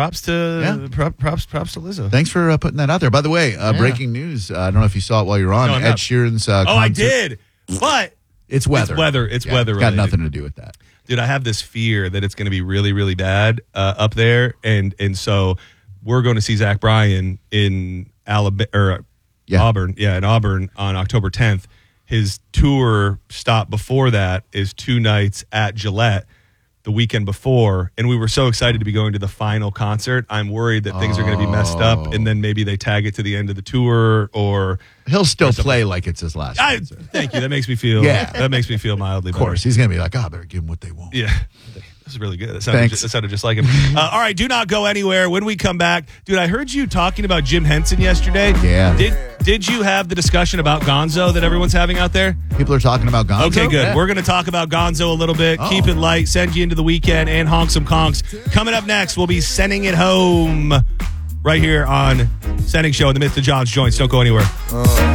props to props to Lizzo. Thanks for putting that out there. By the way, breaking news. I don't know if you saw it while you were on. No, Ed Sheeran's concert. I did. But it's weather. It's weather. Got nothing to do with that. Dude, I have this fear that it's going to be really, really bad up there, and so we're going to see Zach Bryan in Auburn, in Auburn on October 10th. His tour stop before that is 2 nights at Gillette the weekend before, and we were so excited to be going to the final concert. I'm worried that things are going to be messed up, and then maybe they tag it to the end of the tour, or he'll still play like it's his last concert. Thank you. That makes me feel that makes me feel mildly better. Of course, he's going to be like, I better give them what they want. Yeah. This is really good. That sounded just like him. All right, do not go anywhere. When we come back, dude, I heard you talking about Jim Henson yesterday. Yeah. Did you have the discussion about Gonzo that everyone's having out there? People are talking about Gonzo? Okay, good. Yeah. We're going to talk about Gonzo a little bit. Keep it light, send you into the weekend, and honk some conks. Coming up next, we'll be sending it home right here on Sending Show in the midst of John's Joints. Don't go anywhere.